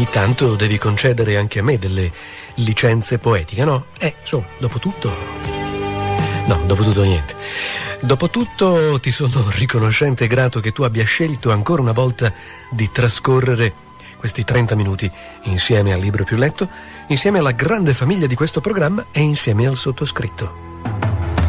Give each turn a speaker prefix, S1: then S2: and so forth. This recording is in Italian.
S1: ogni tanto devi concedere anche a me delle licenze poetiche, no? Dopo tutto niente. Dopotutto ti sono riconoscente e grato che tu abbia scelto ancora una volta di trascorrere questi 30 minuti insieme al libro più letto, insieme alla grande famiglia di questo programma e insieme al sottoscritto.